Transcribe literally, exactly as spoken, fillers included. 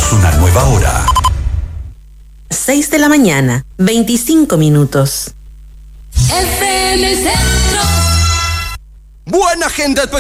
Comenzamos una nueva hora. seis de la mañana, veinticinco minutos. F M Centro. Buena gente.